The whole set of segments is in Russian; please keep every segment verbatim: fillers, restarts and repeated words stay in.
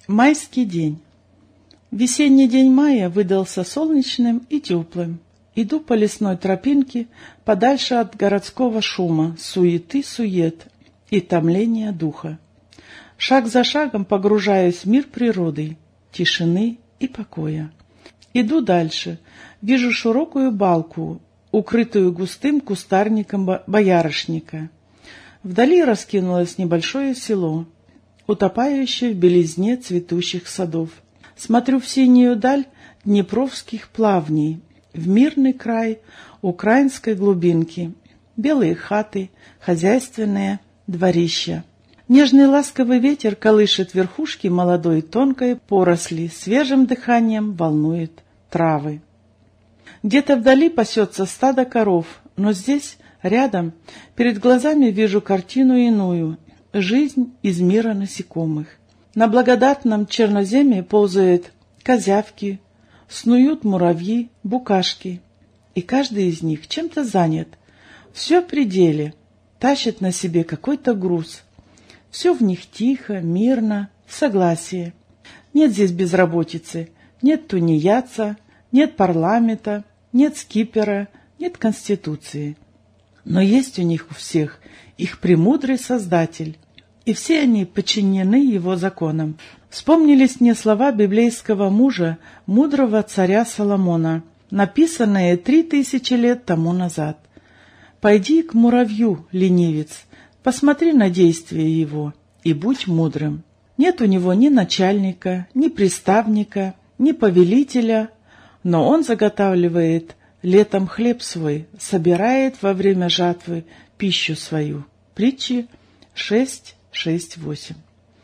Майский день. Весенний день мая выдался солнечным и теплым. Иду по лесной тропинке, подальше от городского шума, суеты-сует и томления духа. Шаг за шагом погружаюсь в мир природы, тишины и покоя. Иду дальше, вижу широкую балку, укрытую густым кустарником боярышника. Вдали раскинулось небольшое село, утопающее в белизне цветущих садов. Смотрю в синюю даль днепровских плавней, в мирный край украинской глубинки, белые хаты, хозяйственные дворища. Нежный ласковый ветер колышет верхушки молодой тонкой поросли, свежим дыханием волнует травы. Где-то вдали пасется стадо коров, но здесь, рядом, перед глазами вижу картину иную — жизнь из мира насекомых. На благодатном черноземье ползают козявки, снуют муравьи, букашки, и каждый из них чем-то занят. Все в пределе, тащит на себе какой-то груз. Все в них тихо, мирно, в согласии. Нет здесь безработицы, нет тунеядца, нет парламента, нет скипера, нет конституции. Но есть у них у всех их премудрый Создатель, и все они подчинены его законам. Вспомнились мне слова библейского мужа, мудрого царя Соломона, написанные три тысячи лет тому назад. «Пойди к муравью, ленивец, посмотри на действия его и будь мудрым. Нет у него ни начальника, ни приставника, ни повелителя, но он заготавливает летом хлеб свой, собирает во время жатвы пищу свою». Притчи шесть, шесть, восемь.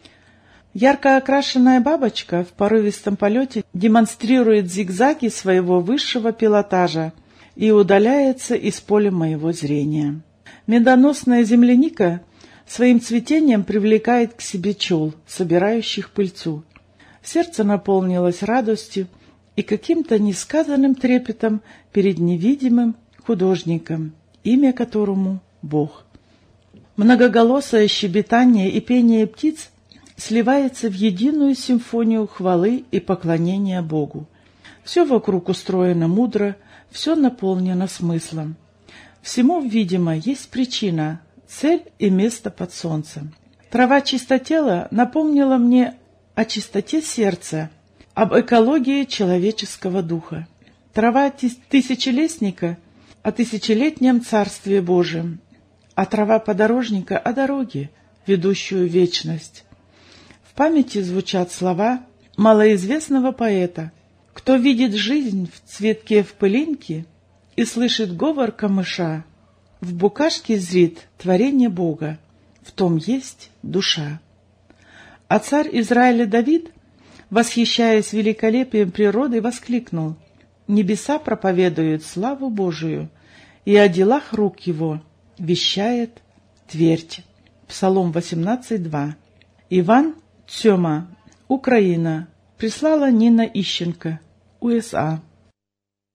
Ярко окрашенная бабочка в порывистом полете демонстрирует зигзаги своего высшего пилотажа и удаляется из поля моего зрения. Медоносная земляника своим цветением привлекает к себе пчел, собирающих пыльцу. Сердце наполнилось радостью и каким-то несказанным трепетом перед невидимым художником, имя которому — Бог. Многоголосое щебетание и пение птиц сливается в единую симфонию хвалы и поклонения Богу. Все вокруг устроено мудро, все наполнено смыслом. Всему, видимо, есть причина, цель и место под солнцем. Трава чистотела напомнила мне о чистоте сердца, об экологии человеческого духа. Трава тысячелестника о тысячелетнем Царстве Божьем, а трава подорожника о дороге, ведущую в вечность. В памяти звучат слова малоизвестного поэта: «Кто видит жизнь в цветке в пылинке и слышит говор камыша, в букашке зрит творение Бога, в том есть душа». А царь Израиля Давид, восхищаясь великолепием природы, воскликнул: «Небеса проповедуют славу Божию, и о делах рук его вещает твердь». Псалом восемнадцать, два. Иван Тьома, Украина. Прислала Нина Ищенко, УСА.